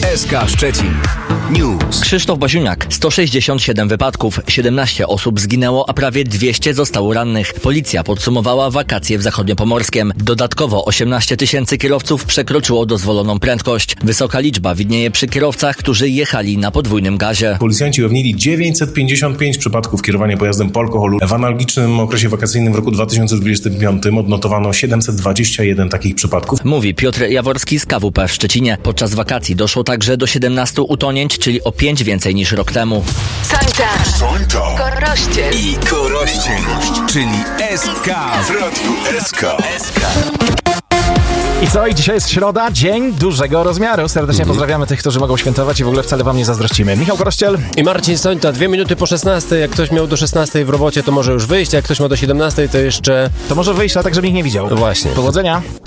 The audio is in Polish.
SK Szczecin. News. Krzysztof Basiuniak. 167 wypadków, 17 osób zginęło, a prawie 200 zostało rannych. Policja podsumowała wakacje w Zachodniopomorskiem. Dodatkowo 18 tysięcy kierowców przekroczyło dozwoloną prędkość. Wysoka liczba widnieje przy kierowcach, którzy jechali na podwójnym gazie. Policjanci ujawnili 955 przypadków kierowania pojazdem po alkoholu. W analogicznym okresie wakacyjnym w roku 2025 odnotowano 721 takich przypadków. Mówi Piotr Jaworski z KWP w Szczecinie. Podczas wakacji doszło także do 17 utonięć, czyli o 5 więcej niż rok temu. Sońta. Korościel. I Korościel. Czyli SK. W radiu SK. I co? I dzisiaj jest środa, dzień dużego rozmiaru. Serdecznie pozdrawiamy tych, którzy mogą świętować i w ogóle wcale wam nie zazdrościmy. Michał Korościel i Marcin Sońta. 2 minuty po 16. Jak ktoś miał do 16 w robocie, to może już wyjść. Jak ktoś ma do 17, to jeszcze... To może wyjść, ale tak, żeby ich nie widział. Właśnie. Powodzenia.